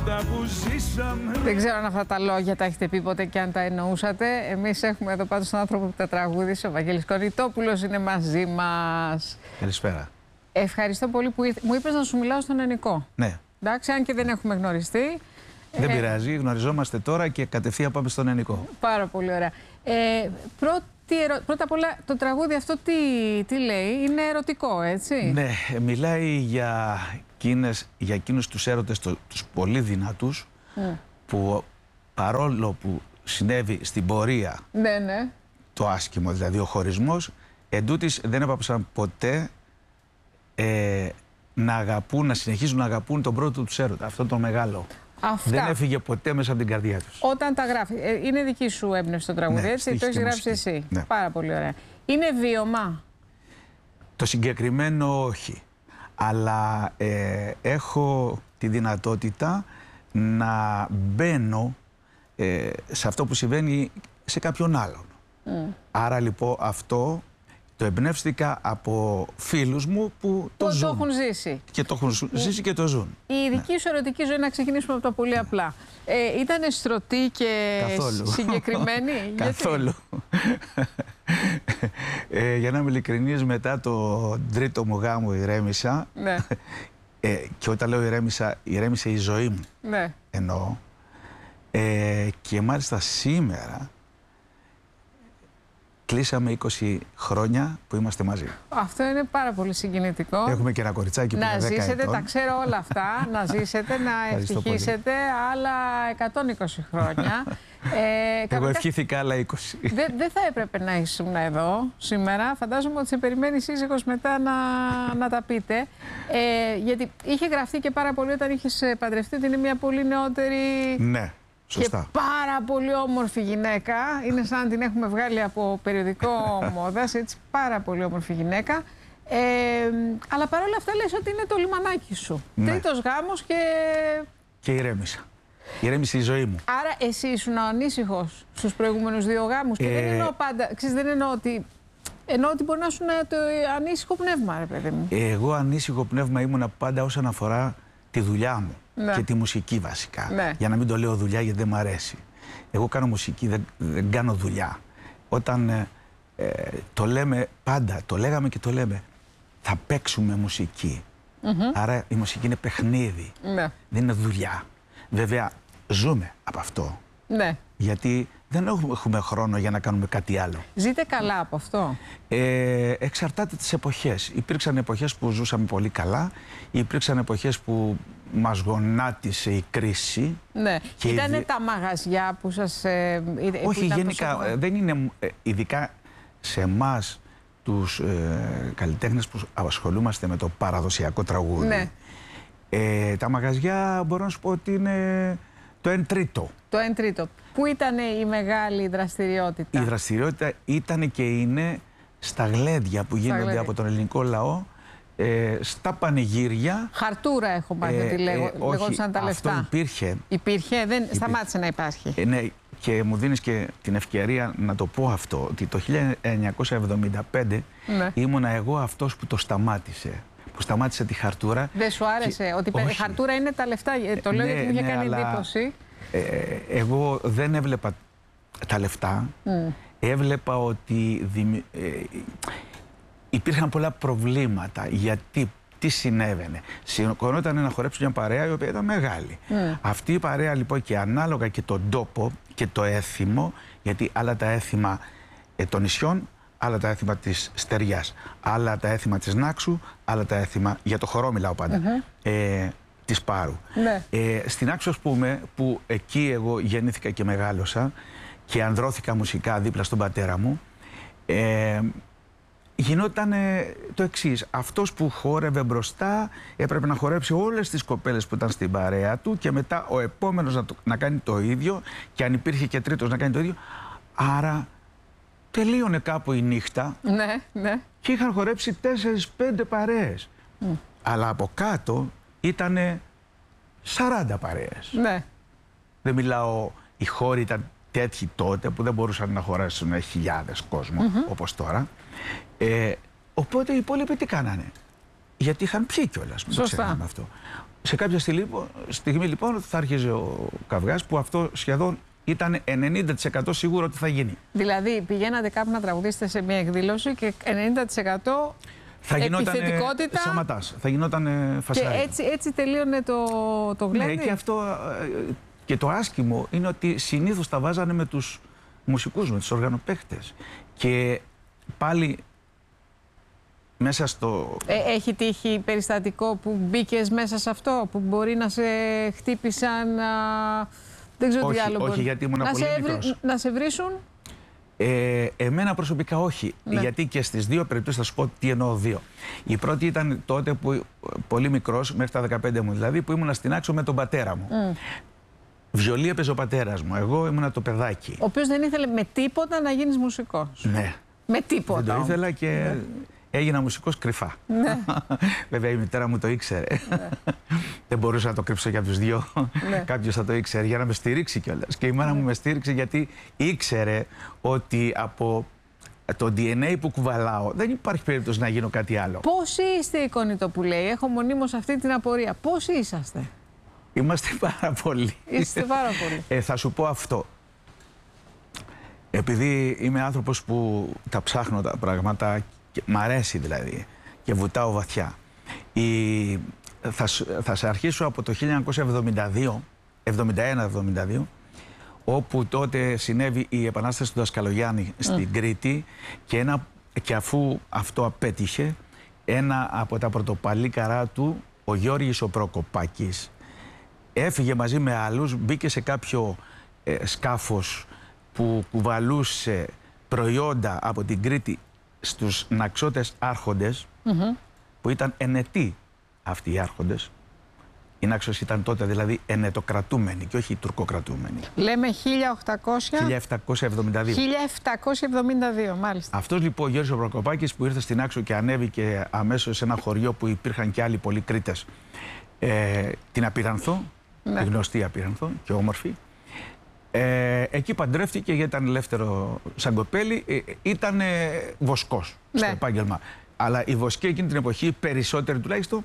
αυτά που ζήσαμε. Δεν ξέρω αν αυτά τα λόγια τα έχετε πει ποτέ και αν τα εννοούσατε. Εμείς έχουμε εδώ πάντως τον άνθρωπο που τα τραγούδισε, ο Βαγγέλης Κοριτόπουλος είναι μαζί μας. Καλησπέρα. Ευχαριστώ πολύ που ήρθε. Μου είπες να σου μιλάω στον ελληνικό. Ναι. Εντάξει, αν και δεν έχουμε γνωριστεί. Δεν πειράζει, γνωριζόμαστε τώρα και κατευθείαν πάμε στον ελληνικό. Πάρα πολύ ωραία. Πρώτα απ' όλα, το τραγούδι αυτό τι λέει, είναι ερωτικό, έτσι? Ναι, μιλάει για εκείνους τους έρωτες, τους πολύ δυνατούς, που παρόλο που συνέβη στην πορεία ναι. το άσχημο, δηλαδή ο χωρισμός, εντούτοις δεν έπαψαν ποτέ να συνεχίζουν να αγαπούν τον πρώτο τους έρωτα, αυτόν τον μεγάλο. Αυτά. Δεν έφυγε ποτέ μέσα από την καρδιά τους. Όταν τα γράφει. Είναι δική σου έμπνευση το τραγούδι, Ναι, έτσι? Το έχεις γράψει εσύ. Ναι. Πάρα πολύ ωραία. Είναι βίωμα? Το συγκεκριμένο όχι. Αλλά έχω τη δυνατότητα να μπαίνω σε αυτό που συμβαίνει σε κάποιον άλλον. Άρα λοιπόν αυτό το εμπνεύστηκα από φίλους μου που το ζουν. Το έχουν ζήσει. Και το έχουν ζήσει και το ζουν. Η δική σου ερωτική ζωή, να ξεκινήσουμε από τα πολύ απλά. Ήτανε στρωτή και συγκεκριμένη? Καθόλου. Για να είμαι ειλικρινής, μετά το τρίτο μου γάμο ηρέμησα. Ναι. Και όταν λέω ηρέμησε η ζωή μου. Ναι. Εννοώ. Και μάλιστα σήμερα κλείσαμε 20 χρόνια που είμαστε μαζί. Αυτό είναι πάρα πολύ συγκινητικό. Έχουμε και ένα κοριτσάκι που είναι 10 ζήσετε, ετών. τα ξέρω όλα αυτά, να ζήσετε, να ευτυχίσετε άλλα 120 χρόνια. Εγώ ευχήθηκα άλλα 20. Δεν θα έπρεπε να ήσουν εδώ σήμερα. Φαντάζομαι ότι σε περιμένει η σύζυγος μετά να τα πείτε. Γιατί είχε γραφτεί και πάρα πολύ όταν είχες παντρευτεί ότι είναι μια πολύ νεότερη... Ναι. Σωστά. Και πάρα πολύ όμορφη γυναίκα. Είναι σαν να την έχουμε βγάλει από περιοδικό μόδας, έτσι, πάρα πολύ όμορφη γυναίκα. Αλλά παρόλα αυτά λες ότι είναι το λιμανάκι σου. Ναι. Τρίτος γάμος και ηρέμησα. Ηρέμησε η ζωή μου. Άρα εσύ ήσουν ανήσυχος στους προηγούμενους 2 γάμους. Και δεν εννοώ πάντα, δεν εννοώ ότι... Εννοώ ότι μπορεί να ήσουν το ανήσυχο πνεύμα, ρε παιδί μου. Εγώ ανήσυχο πνεύμα ήμουνα πάντα όσον αφορά τη δουλειά μου. Ναι. Και τη μουσική βασικά. Ναι. Για να μην το λέω δουλειά γιατί δεν μου αρέσει. Εγώ κάνω μουσική, δεν κάνω δουλειά. Όταν το λέμε πάντα, το λέγαμε και το λέμε, θα παίξουμε μουσική. Άρα η μουσική είναι παιχνίδι. Ναι. Δεν είναι δουλειά. Βέβαια ζούμε από αυτό. Ναι. Γιατί δεν έχουμε χρόνο για να κάνουμε κάτι άλλο. Ζείτε καλά από αυτό? Εξαρτάται τις εποχές. Υπήρξαν εποχές που ζούσαμε πολύ καλά. Υπήρξαν εποχές που μας γονάτισε η κρίση. Ναι. Ήτανε τα μαγαζιά που σας... Όχι, γενικά δεν είναι... Ειδικά σε εμάς τους καλλιτέχνες που ασχολούμαστε με το παραδοσιακό τραγούδι. Ναι. Τα μαγαζιά μπορώ να σου πω ότι είναι το 1/3. Το 1/3. Πού ήταν η μεγάλη δραστηριότητα? Η δραστηριότητα ήταν και είναι στα γλέντια που γίνονται από τον ελληνικό λαό, στα πανηγύρια. Χαρτούρα έχω μάθει ότι λέγονταν τα λεφτά. Αυτό υπήρχε. Υπήρχε, δεν σταμάτησε να υπάρχει. Ναι, και μου δίνεις και την ευκαιρία να το πω αυτό, ότι το 1975 ήμουνα εγώ αυτός που το σταμάτησε. Που σταμάτησε τη χαρτούρα. Δεν σου άρεσε ότι η χαρτούρα είναι τα λεφτά? Το λέω γιατί μου είχε κάνει εντύπωση. Εγώ δεν έβλεπα τα λεφτά. Έβλεπα ότι υπήρχαν πολλά προβλήματα. Γιατί, τι συνέβαινε? Σηκωνόταν να χορέψει μια παρέα η οποία ήταν μεγάλη. Αυτή η παρέα λοιπόν, και ανάλογα και τον τόπο και το έθιμο, γιατί άλλα τα έθιμα των νησιών, άλλα τα έθιμα της Στεριάς, άλλα τα έθιμα της Νάξου, άλλα τα έθιμα, για το χορό μιλάω πάντα, της Πάρου. Ναι. Στην Άξο, ας πούμε, που εκεί εγώ γεννήθηκα και μεγάλωσα και ανδρώθηκα μουσικά δίπλα στον πατέρα μου, γινόταν το εξής. Αυτός που χόρευε μπροστά έπρεπε να χορέψει όλες τις κοπέλες που ήταν στην παρέα του και μετά ο επόμενος να κάνει το ίδιο, και αν υπήρχε και τρίτος να κάνει το ίδιο. Άρα τελείωνε κάπου η νύχτα, ναι. Και είχαν χορέψει 4-5 παρέες. Αλλά από κάτω ήτανε 40 παρέες. Ναι. Δεν μιλάω, οι χώροι ήταν τέτοιοι τότε που δεν μπορούσαν να χωρέσουν χιλιάδες κόσμο όπως τώρα. Οπότε οι υπόλοιποι τι κάνανε? γιατί είχαν πιει κιόλας. Σωστά. Αυτό. Σε κάποια στιγμή λοιπόν θα άρχιζε ο καυγάς, που αυτό σχεδόν ήταν 90% σίγουρο ότι θα γίνει. Δηλαδή πηγαίνατε κάπου να τραγουδήσετε σε μια εκδήλωση και 90% θα γινόταν επιθετικότητα. Σαματάς, θα γινόταν φασάρι. Και έτσι τελείωνε το γλέντι. Ναι, και αυτό και το άσχημο είναι ότι συνήθως τα βάζανε με τους μουσικούς, με τους οργανοπαίχτες. Και πάλι μέσα στο... Έχει τύχει περιστατικό που μπήκες μέσα σε αυτό, που μπορεί να σε χτύπησαν, δεν ξέρω τι άλλο μπορεί. Όχι, γιατί ήμουν πολύ μικρός. Να σε βρίσουν. Εμένα προσωπικά όχι, ναι. γιατί και στις δύο περιπτώσεις θα σου πω τι εννοώ δύο. Η πρώτη ήταν τότε που πολύ μικρός, μέχρι τα 15 μου δηλαδή, που ήμουν στην Άξο με τον πατέρα μου. Βιολί έπαιζε ο πατέρας μου, εγώ ήμουνα το παιδάκι. Ο οποίος δεν ήθελε με τίποτα να γίνεις μουσικός. Ναι. Με τίποτα. Δεν το ήθελα και έγινα μουσικός κρυφά. Ναι. Βέβαια η μητέρα μου το ήξερε. Ναι. Δεν μπορούσα να το κρύψω για τους δυο. Ναι. Κάποιος θα το ήξερε για να με στηρίξει κιόλας. Και η μάνα μου με στήριξε γιατί ήξερε ότι από το DNA που κουβαλάω δεν υπάρχει περίπτωση να γίνω κάτι άλλο. Πόσοι είστε η Κονιτοπουλέοι? Έχω μονίμως αυτή την απορία. Πόσοι είσαστε? Είμαστε πάρα πολλοί. Είστε πάρα πολλοί. Θα σου πω αυτό. Επειδή είμαι άνθρωπος που τα ψάχνω τα πράγματα, και μ' αρέσει δηλαδή και βουτάω βαθιά. Θα σε αρχίσω από το 1971-72, όπου τότε συνέβη η Επανάσταση του Δασκαλογιάννη στην Κρήτη και αφού αυτό απέτυχε, ένα από τα πρωτοπαλή καρά του, ο Γιώργης ο Προκοπάκης, έφυγε μαζί με άλλους, μπήκε σε κάποιο σκάφος που κουβαλούσε προϊόντα από την Κρήτη στους ναξώτες άρχοντες, που ήταν ενετοί αυτοί οι άρχοντες. Οι Νάξος ήταν τότε δηλαδή ενετοκρατούμενοι και όχι τουρκοκρατούμενοι. Λέμε 1772. 1772, μάλιστα. Αυτός λοιπόν ο Γιώργης ο Προκοπάκης που ήρθε στην Άξο και ανέβηκε αμέσως σε ένα χωριό που υπήρχαν και άλλοι πολλοί Κρήτες, την Απίρανθο, ναι. τη γνωστή Απίρανθο και όμορφη. Εκεί παντρεύτηκε γιατί ήταν ελεύθερο σαν κοπέλι, ήταν βοσκός στο επάγγελμα. Αλλά οι βοσκοί εκείνη την εποχή, περισσότεροι τουλάχιστον,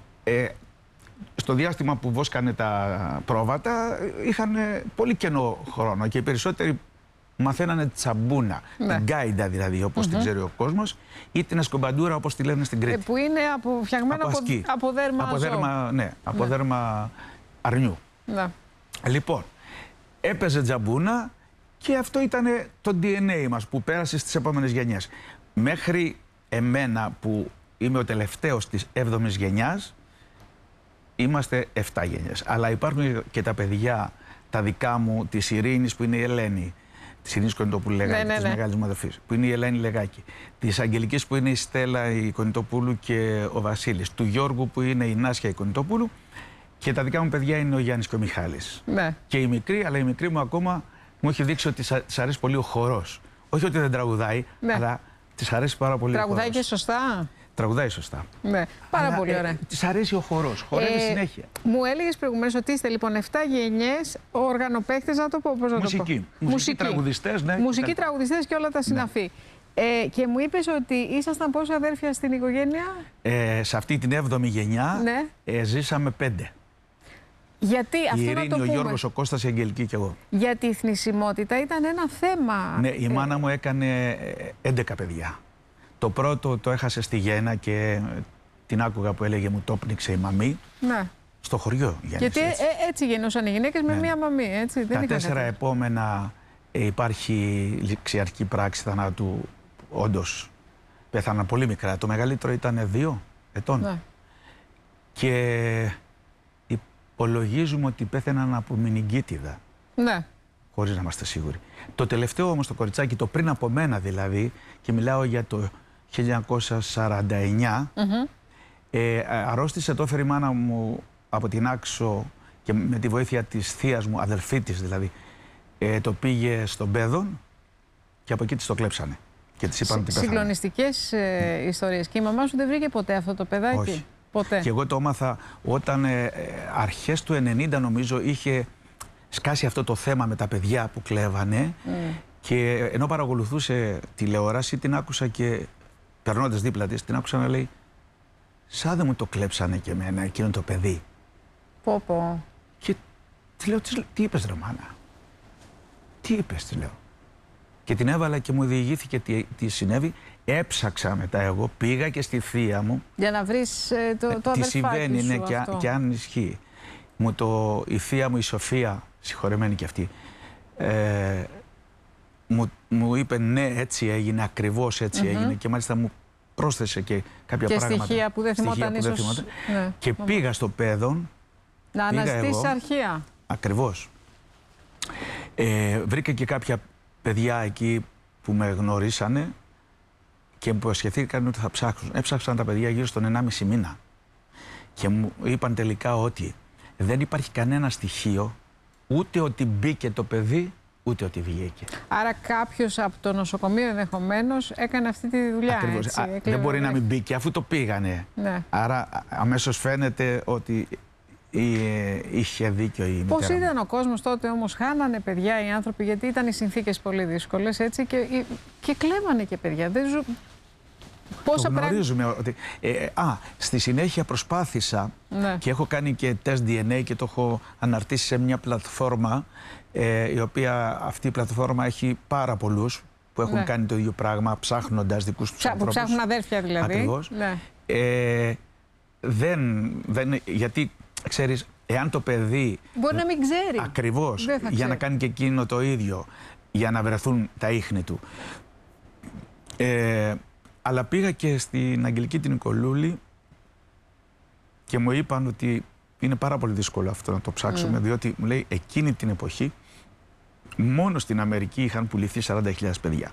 στο διάστημα που βόσκανε τα πρόβατα, είχαν πολύ κενό χρόνο και οι περισσότεροι μαθαίνανε τσαμπούνα, την γκάιντα δηλαδή, όπως την ξέρει ο κόσμος, ή την ασκομπαντούρα όπως τη λένε στην Κρήτη. Που είναι φτιαγμένο από δέρμα ναι, από δέρμα αρνιού. Ναι. Λοιπόν, έπαιζε τζαμπούνα και αυτό ήταν το DNA μας που πέρασε στις επόμενες γενιές. Μέχρι εμένα που είμαι ο τελευταίος της 7ης γενιάς, είμαστε 7 γενιές. Αλλά υπάρχουν και τα παιδιά, τα δικά μου, της Ειρήνης που είναι η Ελένη, της Ειρήνης Κονιτοπούλου Λεγάκη, της μεγάλης μου αδερφής, που είναι η Ελένη Λεγάκη, της Αγγελικής που είναι η Στέλλα η Κονιτοπούλου και ο Βασίλης, του Γιώργου που είναι η Νάσια η Κονιτοπούλου, και τα δικά μου παιδιά είναι ο Γιάννης και ο Μιχάλης. Ναι. Και η μικρή, αλλά η μικρή μου ακόμα μου έχει δείξει ότι της αρέσει πολύ ο χορός. Όχι ότι δεν τραγουδάει, αλλά της αρέσει πάρα πολύ ο χορός. Τραγουδάει και σωστά. Τραγουδάει σωστά. Ναι, πάρα πολύ ωραία. Της αρέσει ο χορός, χορεύει συνέχεια. Μου έλεγες προηγουμένως ότι είστε λοιπόν 7 γενιές οργανοπαίχτες, να το πω, πώς να το πω. Μουσικοί τραγουδιστές, ναι. Μουσικοί τραγουδιστές και όλα τα συναφή. Ναι. Και μου είπες ότι ήσασταν πόσα αδέρφια στην οικογένεια? Σε αυτή την 7η γενιά ζήσαμε 5. Γιατί η Ειρήνη, ο Γιώργος, ο Κώστας, η Αγγελική και εγώ. Γιατί η θνησιμότητα ήταν ένα θέμα. Ναι, η μάνα μου έκανε 11 παιδιά. Το πρώτο το έχασε στη Γέννα και την άκουγα που έλεγε μου το πνίξε η μαμή. Ναι. Στο χωριό γέννησε. Γιατί έτσι γεννούσαν οι γυναίκες με μία μαμή, έτσι. Τα 4 επόμενα υπάρχει ληξιαρχική πράξη θανάτου. Όντως πέθαναν πολύ μικρά. Το μεγαλύτερο ήταν 2 ετών. Ναι. Και υπολογίζουμε ότι πέθαναν από μηνυγκίτιδα. Ναι. Χωρίς να είμαστε σίγουροι. Το τελευταίο όμως το κοριτσάκι, το πριν από μένα δηλαδή, και μιλάω για το 1949, αρρώστησε, το έφερε η μάνα μου από την Άξο και με τη βοήθεια της θείας μου, αδελφή της δηλαδή, το πήγε στον Πέδον και από εκεί της το κλέψανε. Και της είπαν ότι πέθανε. Συγκλονιστικές ιστορίες. Και η μαμά σου δεν βρήκε ποτέ αυτό το παιδάκι? Όχι. Ποτέ. Και εγώ το έμαθα όταν αρχές του 90 νομίζω είχε σκάσει αυτό το θέμα με τα παιδιά που κλέβανε και ενώ παρακολουθούσε τηλεόραση την άκουσα και περνώντας δίπλα της την άκουσα να λέει σαν δεν μου το κλέψανε και εμένα εκείνο το παιδί. Πω πω. Και τη λέω, τι είπες ρε μάνα? Τι είπες, τη λέω. Και την έβαλα και μου διηγήθηκε τι συνέβη. Έψαξα μετά εγώ, πήγα και στη θεία μου. Για να βρεις το αδερφάκι τι συμβαίνει, σου ναι, αυτό. και αν ισχύει. Η θεία μου, η Σοφία, συγχωρεμένη κι αυτή, μου είπε ναι, έτσι έγινε, ακριβώς έτσι έγινε, και μάλιστα μου πρόσθεσε και κάποια πράγματα. Και στοιχεία που δεν θυμόταν ίσως. Ναι, και πήγα στο παιδόν. Να αναζητήσεις αρχεία. Ακριβώς. Βρήκα και κάποια παιδιά εκεί που με γνωρίσανε και μου υποσχεθήκαν ότι θα ψάξουν. Έψαξαν τα παιδιά γύρω στον 1,5 μήνα. Και μου είπαν τελικά ότι δεν υπάρχει κανένα στοιχείο, ούτε ότι μπήκε το παιδί, ούτε ότι βγήκε. Άρα κάποιος από το νοσοκομείο ενδεχομένως έκανε αυτή τη δουλειά. Ακριβώς. Έτσι, δεν μπορεί να μην μπήκε αφού το πήγανε. Ναι. Άρα αμέσως φαίνεται ότι είχε δίκιο η μητέρα. Πώς ήταν ο κόσμος τότε όμως? Χάνανε παιδιά οι άνθρωποι, γιατί ήταν οι συνθήκες πολύ δύσκολες, έτσι, και κλέβανε και παιδιά. Το γνωρίζουμε ότι... στη συνέχεια προσπάθησα, ναι, και έχω κάνει και τεστ DNA και το έχω αναρτήσει σε μια πλατφόρμα, η οποία αυτή η πλατφόρμα έχει πάρα πολλούς που έχουν, ναι, κάνει το ίδιο πράγμα, ψάχνοντας δικούς τους ανθρώπους. Που ψάχνουν αδέρφια δηλαδή. Ακριβώς. Ναι. Γιατί, ξέρεις, εάν το παιδί... Μπορεί να μην ξέρει. Ακριβώς, για να κάνει και εκείνο το ίδιο, για να βρεθούν τα ίχνη του. Αλλά πήγα και στην Αγγελική την Νικολούλη και μου είπαν ότι είναι πάρα πολύ δύσκολο αυτό να το ψάξουμε, διότι μου λέει εκείνη την εποχή μόνο στην Αμερική είχαν πουληθεί 40.000 παιδιά.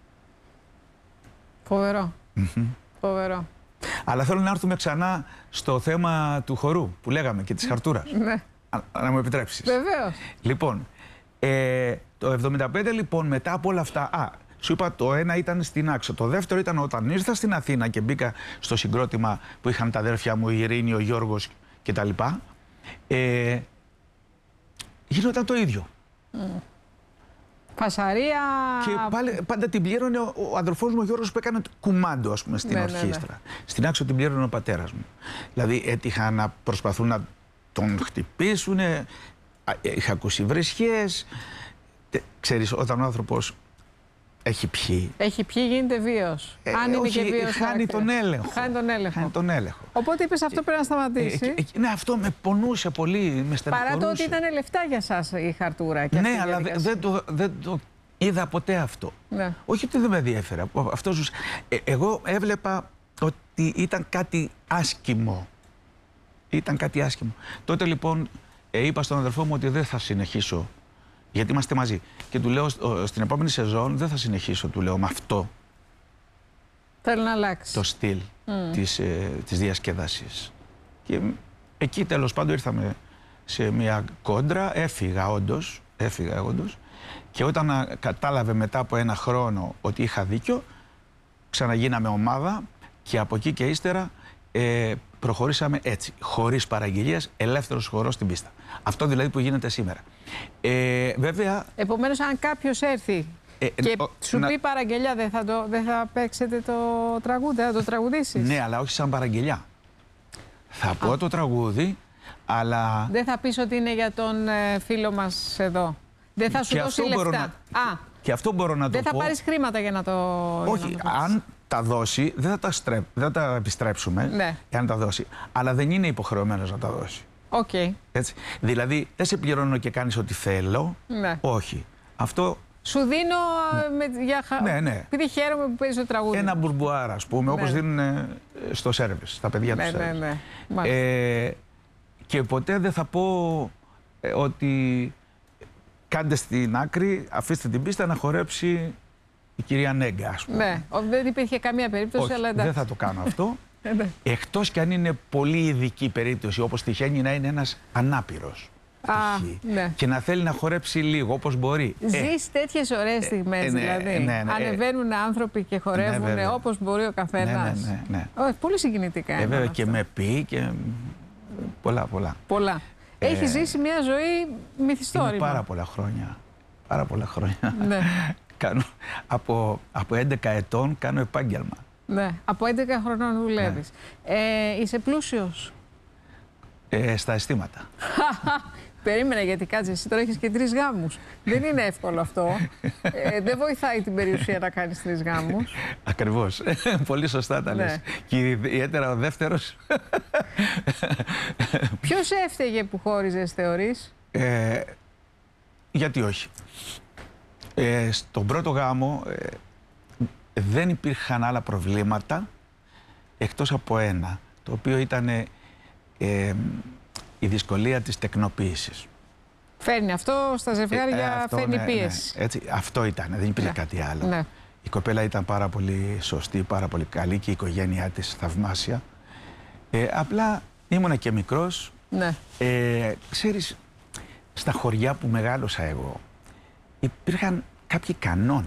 Φοβερό. Φοβερό. Αλλά θέλω να έρθουμε ξανά στο θέμα του χορού που λέγαμε και της χαρτούρας. Ναι. Να μου επιτρέψεις. Βεβαίως. Λοιπόν, το 1975 λοιπόν, μετά από όλα αυτά... Σου είπα, το ένα ήταν στην Άξο. Το δεύτερο ήταν όταν ήρθα στην Αθήνα και μπήκα στο συγκρότημα που είχαν τα αδέρφια μου, η Ειρήνη, ο Γιώργος κτλ. Γινόταν το ίδιο. Φασαρία. Και πάντα την πλήρωνε ο αδερφός μου ο Γιώργος που έκανε κουμάντο, ας πούμε, στην ορχήστρα. Στην Άξο την πλήρωνε ο πατέρας μου. Δηλαδή έτυχα να προσπαθούν να τον χτυπήσουν, είχα ακούσει βρισχές. Ξέρεις, όταν ο άνθρωπος έχει πιει. Έχει πιει, γίνεται βίος. Αν είναι και βίος, χάνει τον έλεγχο. Χάνει τον έλεγχο. Οπότε είπες αυτό πρέπει να σταματήσει. Ναι, αυτό με πονούσε πολύ, με στεναχωρούσε. Παρά το ότι ήταν λεφτά για σας η χαρτούρα. Και ναι, αλλά δεν το είδα ποτέ αυτό. Ναι. Όχι ότι δεν με ενδιέφερα. Εγώ έβλεπα ότι ήταν κάτι άσχημο. Ήταν κάτι άσχημο. Τότε λοιπόν είπα στον αδερφό μου ότι δεν θα συνεχίσω. Γιατί είμαστε μαζί. Και του λέω στην επόμενη σεζόν δεν θα συνεχίσω, του λέω, με αυτό. Θέλω να αλλάξει. Το στυλ της διασκέδασης. Και εκεί τέλος πάντων ήρθαμε σε μια κόντρα, έφυγα όντως. Και όταν κατάλαβε μετά από 1 χρόνο ότι είχα δίκιο, ξαναγίναμε ομάδα και από εκεί και ύστερα προχωρήσαμε έτσι, χωρίς παραγγελίες, ελεύθερος χορός στην πίστα. Αυτό δηλαδή που γίνεται σήμερα. Βέβαια... Επομένως, αν κάποιος έρθει και σου πει παραγγελιά, δεν θα παίξετε το τραγούδι, θα το τραγουδήσεις? Ναι, αλλά όχι σαν παραγγελιά. Θα πω το τραγούδι, αλλά... Δεν θα πεις ότι είναι για τον φίλο μας εδώ. Δεν θα σου δώσει λεφτά. Και αυτό μπορώ να το πω. Δεν θα πάρεις χρήματα για να το... Όχι, αν τα δώσει, δεν θα τα επιστρέψουμε, ναι, εάν τα δώσει. Αλλά δεν είναι υποχρεωμένος να τα δώσει. Okay. Έτσι. Δηλαδή, δεν σε πληρώνω και κάνεις ό,τι θέλω. Ναι. Όχι. Αυτό... Σου δίνω ναι. επειδή χαίρομαι που παίζεις το τραγούδι. Ένα μπουρμπουάρα, ας πούμε, όπως δίνουν στο σέρβις, στα παιδιά του σέρβις. Ναι. Και ποτέ δεν θα πω ότι κάντε στην άκρη, αφήστε την πίστα να χορέψει η κυρία Νέγκα, ας πούμε. Ναι, δεν υπήρχε καμία περίπτωση, όχι, αλλά εντάξει. Δεν θα το κάνω αυτό. Εκτός κι αν είναι πολύ ειδική περίπτωση, όπως τυχαίνει να είναι ένας ανάπηρος. Ναι. Και να θέλει να χωρέψει λίγο, όπως μπορεί. Ζεις τέτοιες ωραίες στιγμές, δηλαδή. Ναι. Ανεβαίνουν άνθρωποι και χορεύουν όπως μπορεί ο καθένας. Ναι. Πολύ συγκινητικά. Βέβαια και με πει και πολλά. Έχει ζήσει μια ζωή μυθιστόρημα. Είναι πάρα πολλά χρόνια. Ναι. Από 11 ετών κάνω επάγγελμα. Ναι, από 11 χρονών δουλεύεις. Είσαι πλούσιος? Στα αισθήματα. Περίμενα, γιατί κάτσε, εσύ τώρα έχεις και 3 γάμους. Δεν είναι εύκολο αυτό. Δεν βοηθάει την περιουσία να κάνεις 3 γάμους. Ακριβώς. Πολύ σωστά τα λες. Και ιδιαίτερα ο δεύτερος. Ποιος έφταιγε που χώριζες, θεωρείς? Γιατί όχι. Στον πρώτο γάμο δεν υπήρχαν άλλα προβλήματα εκτός από ένα, το οποίο ήταν η δυσκολία της τεκνοποίησης. Φέρνει αυτό στα ζευγάρια, φέρνει πίεση. Ναι, έτσι, αυτό ήταν, δεν υπήρχε κάτι άλλο. Ναι. Η κοπέλα ήταν πάρα πολύ σωστή, πάρα πολύ καλή και η οικογένειά της θαυμάσια. Απλά ήμουνα και μικρός. Ναι. Ξέρεις, στα χωριά που μεγάλωσα εγώ, υπήρχαν κάποιοι κανόνες.